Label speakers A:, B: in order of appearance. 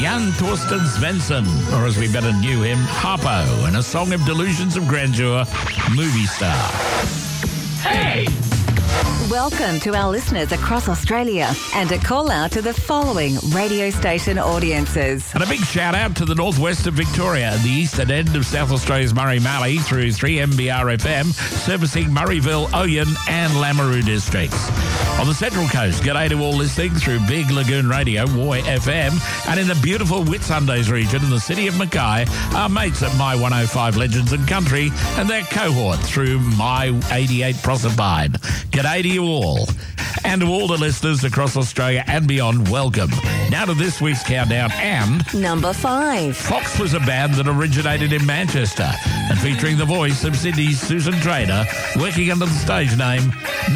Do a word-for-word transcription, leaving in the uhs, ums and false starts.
A: Young Torsten Svensson, or as we better knew him, Harpo, in a song of delusions of grandeur, Movie Star. Hey!
B: Welcome to our listeners across Australia and a call out to the following radio station audiences.
A: And a big shout out to the northwest of Victoria and the eastern end of South Australia's Murray-Mallee through three M B R F M, servicing Murrayville, Oyen and Lameroo districts. On the Central Coast, g'day to all listening through Big Lagoon Radio, Woy F M, and in the beautiful Whitsundays region in the city of Mackay, our mates at My one oh five Legends and Country and their cohort through My eighty-eight Proserpine. G'day to you all. And to all the listeners across Australia and beyond, welcome. Now to this week's countdown and...
B: Number five.
A: Fox was a band that originated in Manchester and featuring the voice of Sydney's Susan Trainer, working under the stage name